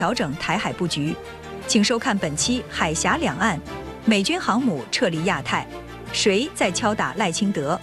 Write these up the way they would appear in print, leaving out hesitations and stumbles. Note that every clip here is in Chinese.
调整台海布局。请收看本期《海峡两岸》，美军航母撤离亚太，谁在敲打赖清德？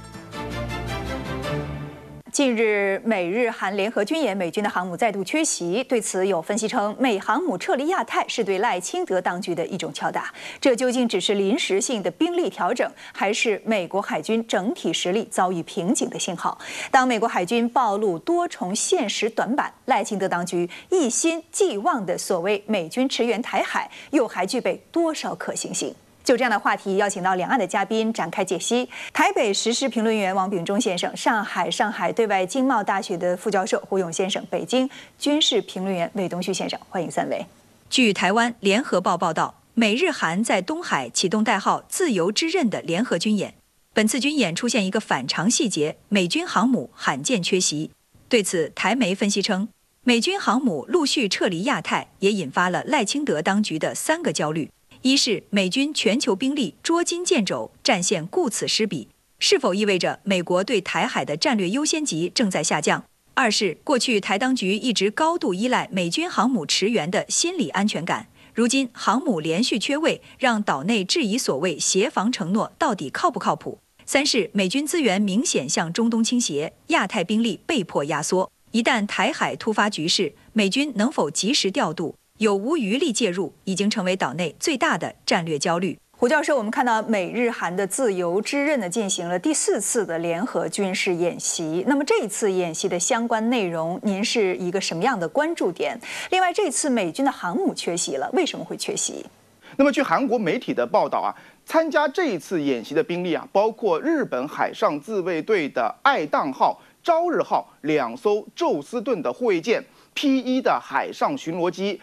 近日，美日韩联合军演，美军的航母再度缺席。对此，有分析称，美航母撤离亚太是对赖清德当局的一种敲打。这究竟只是临时性的兵力调整，还是美国海军整体实力遭遇瓶颈的信号？当美国海军暴露多重现实短板，赖清德当局一心寄望的所谓美军驰援台海，又还具备多少可行性？就这样的话题，邀请到两岸的嘉宾展开解析。台北时事评论员王炳忠先生，上海对外经贸大学的副教授胡勇先生，北京军事评论员魏东旭先生，欢迎三位。据台湾联合报报道，美日韩在东海启动代号“自由之刃”的联合军演。本次军演出现一个反常细节，美军航母罕见缺席。对此，台媒分析称，美军航母陆续撤离亚太，也引发了赖清德当局的3个焦虑。一是美军全球兵力捉襟见肘，战线顾此失彼，是否意味着美国对台海的战略优先级正在下降？二是过去台当局一直高度依赖美军航母驰援的心理安全感，如今航母连续缺位，让岛内质疑所谓协防承诺到底靠不靠谱？三是美军资源明显向中东倾斜，亚太兵力被迫压缩，一旦台海突发局势，美军能否及时调度？有无余力介入，已经成为岛内最大的战略焦虑。胡教授，我们看到美日韩的自由之刃呢进行了第4次的联合军事演习。那么这一次演习的相关内容，您是一个什么样的关注点？另外，这次美军的航母缺席了，为什么会缺席？ 那么据韩国媒体的报道啊，参加这一次演习的兵力啊，包括日本海上自卫队的爱宕号、朝日号2艘宙斯盾的护卫舰。P1的海上巡逻机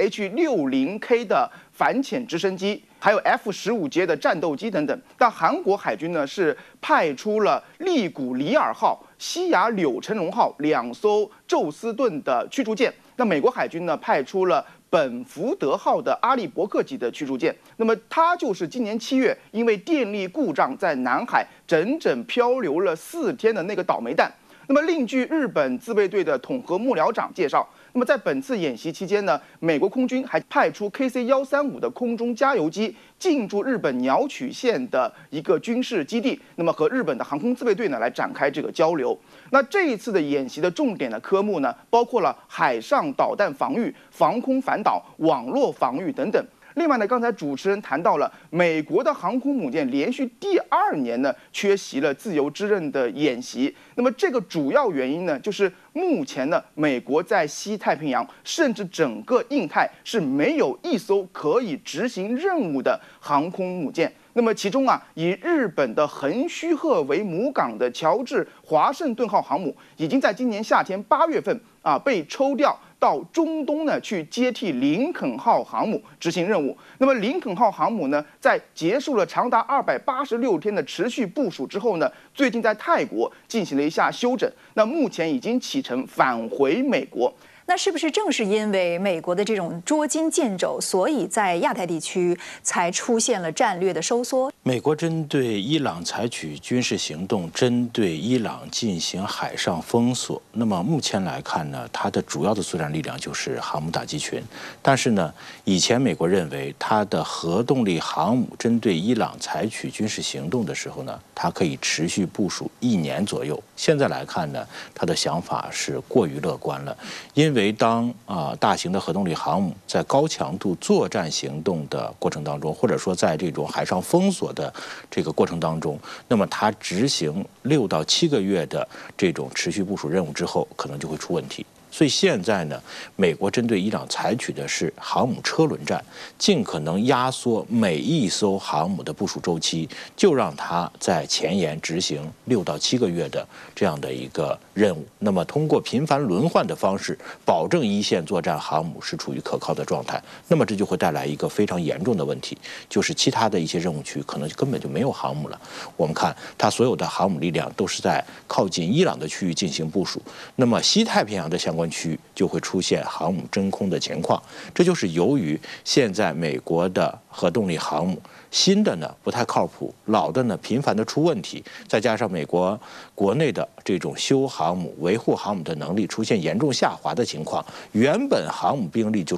，SH-60K 的反潜直升机，还有 F-15 的战斗机等等。但韩国海军呢是派出了利古里尔号、西雅柳成龙号2艘宙斯盾的驱逐舰。那美国海军呢派出了本福德号的阿利伯克级的驱逐舰。那么它就是今年7月因为电力故障在南海整整漂流了4天的那个倒霉蛋。那么，另据日本自卫队的统合幕僚长介绍，那么在本次演习期间呢，美国空军还派出 KC-135的空中加油机进驻日本鸟取县的一个军事基地，那么和日本的航空自卫队呢来展开这个交流。那这一次的演习的重点的科目呢，包括了海上导弹防御、防空反导、网络防御等等。另外呢，刚才主持人谈到了美国的航空母舰连续第2年呢缺席了自由之刃的演习。那么这个主要原因呢，就是目前呢，美国在西太平洋甚至整个印太是没有一艘可以执行任务的航空母舰。那么其中啊，以日本的横须贺为母港的乔治华盛顿号航母，已经在今年夏天8月份啊被抽调到中东呢去接替林肯号航母执行任务。那么林肯号航母呢，在结束了长达286天的持续部署之后呢，最近在泰国进行了一下休整，那目前已经启程返回美国。 那是不是正是因为美国的这种捉襟见肘，所以在亚太地区才出现了战略的收缩？ 美国针对伊朗采取军事行动，针对伊朗进行海上封锁。那么目前来看呢，它的主要的作战力量就是航母打击群。但是呢，以前美国认为它的核动力航母针对伊朗采取军事行动的时候呢，它可以持续部署1年左右。现在来看呢，他的想法是过于乐观了，因为当大型的核动力航母在高强度作战行动的过程当中，或者说在这种海上封锁的这个过程当中，那么它执行6到7个月的这种持续部署任务之后，可能就会出问题。所以现在呢，美国针对伊朗采取的是航母车轮战，尽可能压缩每一艘航母的部署周期，就让它在前沿执行6到7个月的这样的一个任务。那么通过频繁轮换的方式，保证一线作战航母是处于可靠的状态。那么这就会带来一个非常严重的问题，就是其他的一些任务区可能根本就没有航母了。我们看它所有的航母力量都是在靠近伊朗的区域进行部署，那么西太平洋的相关区域就会出现航母真空的情况。这就是由于现在美国的核动力航母新的呢不太靠谱，老的呢频繁的出问题，再加上美国国内的这种修航母、维护航母的能力出现严重下滑的情况，原本航母兵力就